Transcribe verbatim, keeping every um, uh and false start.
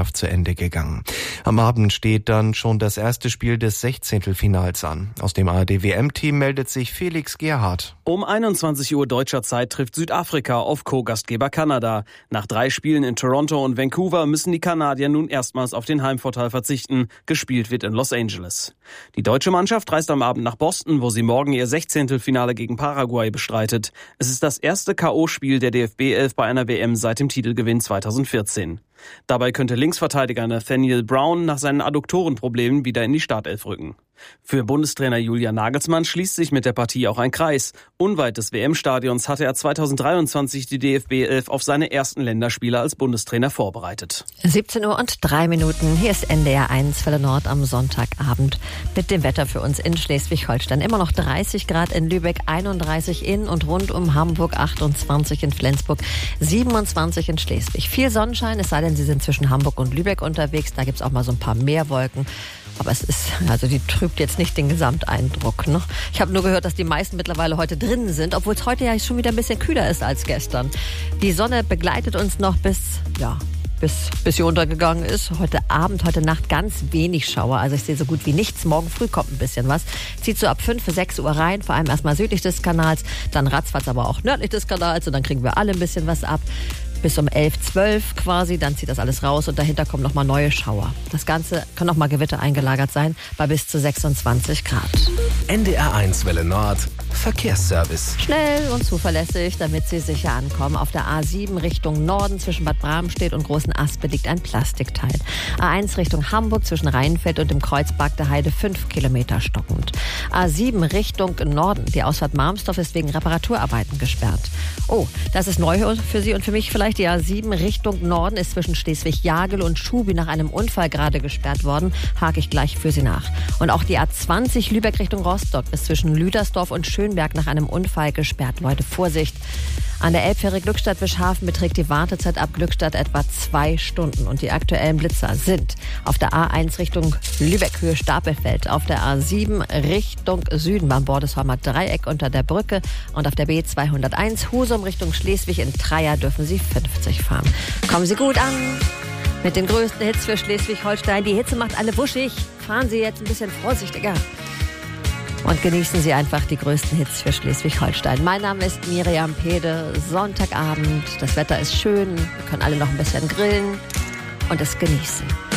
Meisterschaft zu Ende gegangen. Am Abend steht dann schon das erste Spiel des Sechzehntelfinals an. Aus dem A R D-W M-Team meldet sich Felix Gerhardt. Um einundzwanzig Uhr deutscher Zeit trifft Südafrika auf Co-Gastgeber Kanada. Nach drei Spielen in Toronto und Vancouver müssen die Kanadier nun erstmals auf den Heimvorteil verzichten. Gespielt wird in Los Angeles. Die deutsche Mannschaft reist am Abend nach Boston, wo sie morgen ihr Sechzehntelfinale gegen Paraguay bestreitet. Es ist das erste K O-Spiel der D F B elf bei einer W M seit dem Titelgewinn zweitausendvierzehn. Dabei könnte Linksverteidiger Nathaniel Brown nach seinen Adduktorenproblemen wieder in die Startelf rücken. Für Bundestrainer Julian Nagelsmann schließt sich mit der Partie auch ein Kreis. Unweit des W M-Stadions hatte er zweitausenddreiundzwanzig die D F B elf auf seine ersten Länderspiele als Bundestrainer vorbereitet. siebzehn Uhr und drei Minuten. Hier ist N D R eins Welle Nord am Sonntagabend mit dem Wetter für uns in Schleswig-Holstein. Immer noch dreißig Grad in Lübeck, einunddreißig in und rund um Hamburg, achtundzwanzig in Flensburg, siebenundzwanzig in Schleswig. Viel Sonnenschein, es sei denn, Sie sind zwischen Hamburg und Lübeck unterwegs. Da gibt's auch mal so ein paar Meerwolken. Aber es ist, also die trübt jetzt nicht den Gesamteindruck. Ne? Ich habe nur gehört, dass die meisten mittlerweile heute drinnen sind, obwohl es heute ja schon wieder ein bisschen kühler ist als gestern. Die Sonne begleitet uns noch bis, ja, bis, bis sie untergegangen ist. Heute Abend, heute Nacht ganz wenig Schauer. Also ich sehe so gut wie nichts. Morgen früh kommt ein bisschen was. Zieht so ab fünf, sechs Uhr rein, vor allem erstmal südlich des Kanals, dann ratzfatz aber auch nördlich des Kanals und dann kriegen wir alle ein bisschen was ab. Bis um elf, zwölf quasi, dann zieht das alles raus und dahinter kommen nochmal neue Schauer. Das Ganze kann nochmal Gewitter eingelagert sein bei bis zu sechsundzwanzig Grad. N D R eins Welle Nord Verkehrsservice. Schnell und zuverlässig, damit Sie sicher ankommen. Auf der A sieben Richtung Norden zwischen Bad Bramstedt und Großen Aspe liegt ein Plastikteil. A eins Richtung Hamburg zwischen Rheinfeld und dem Kreuz Bagde Heide fünf Kilometer stockend. A sieben Richtung Norden. Die Ausfahrt Marmsdorf ist wegen Reparaturarbeiten gesperrt. Oh, das ist neu für Sie und für mich vielleicht. Die A sieben Richtung Norden ist zwischen Schleswig-Jagel und Schubi nach einem Unfall gerade gesperrt worden. Hake ich gleich für Sie nach. Und auch die A zwanzig Lübeck Richtung Rostock ist zwischen Lüdersdorf und Schönberg nach einem Unfall gesperrt. Leute, Vorsicht! An der Elbfähre Glückstadt-Wischhafen beträgt die Wartezeit ab Glückstadt etwa zwei Stunden. Und die aktuellen Blitzer sind auf der A eins Richtung Lübeck, Höhe Stapelfeld, auf der A sieben Richtung Süden beim Bordesheimer Dreieck unter der Brücke und auf der B zweihunderteins Husum Richtung Schleswig in Treia dürfen Sie fünfzig fahren. Kommen Sie gut an mit den größten Hits für Schleswig-Holstein. Die Hitze macht alle wuschig. Fahren Sie jetzt ein bisschen vorsichtiger. Und genießen Sie einfach die größten Hits für Schleswig-Holstein. Mein Name ist Miriam Pede. Sonntagabend, das Wetter ist schön. Wir können alle noch ein bisschen grillen und es genießen.